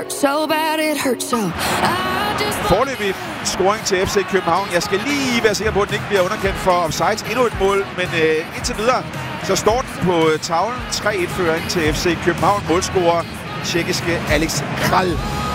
So bad it hurts so. Foreløbig scoring til FC København. Jeg skal lige være sikker på, at den ikke bliver underkendt for offside. Endnu et mål, men indtil videre, så står den på tavlen. 3-1-føring til FC København. Målscorer tjekkiske Alex Kral.